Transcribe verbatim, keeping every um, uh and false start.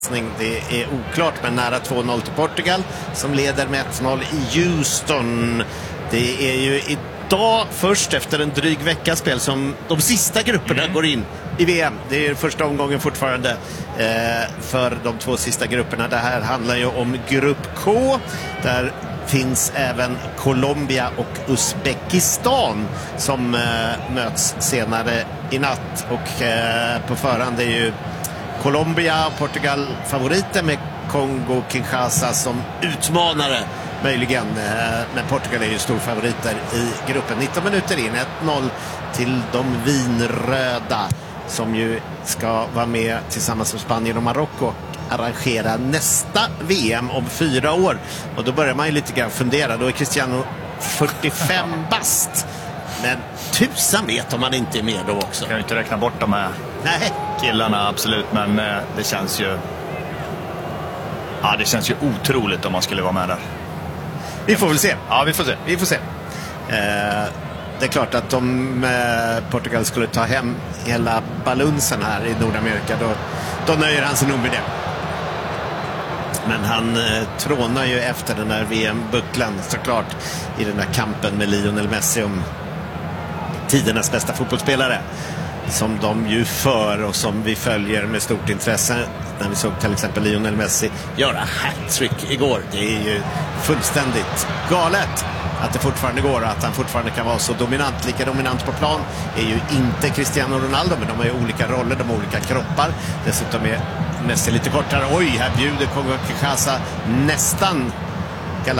Det är oklart, men nära två noll till Portugal som leder med ett noll i Houston. Det är ju idag först efter en dryg veckas spel som de sista grupperna mm. går in i V M. Det är första omgången fortfarande eh, för de två sista grupperna. Det här handlar ju om grupp K. Där finns även Colombia och Uzbekistan som eh, möts senare i natt. Och eh, på förhand är ju Colombia och Portugal favoriter med Kongo-Kinshasa som utmanare möjligen. Men Portugal är ju storfavoriter i gruppen. nitton minuter in, ett noll till de vinröda som ju ska vara med tillsammans med Spanien och Marocko arrangera nästa V M om fyra år. Och då börjar man ju lite grann fundera. Då är Cristiano fyrtiofem bast. Men tusan vet om man inte är med då också. Kan ju inte räkna bort de här Nej. killarna, absolut. Men eh, det känns ju Ja, det känns ju otroligt om man skulle vara med där. Vi får väl se. Ja, vi får se. Vi får se. Eh, det är klart att om eh, Portugal skulle ta hem hela balunsen här i Nordamerika, då, då nöjer han sig nog med det. Men han eh, trånar ju efter den här V M-bucklan såklart i den här kampen med Lionel Messi om tidernas bästa fotbollsspelare, som de ju för och som vi följer med stort intresse när vi såg till exempel Lionel Messi göra hat-trick igår. Det är ju fullständigt galet att det fortfarande går och att han fortfarande kan vara så dominant. Lika dominant på plan är ju inte Cristiano Ronaldo, men de har ju olika roller, de har olika kroppar. Dessutom är Messi lite kortare. Oj, här bjuder Kongo-Kinshasa nästan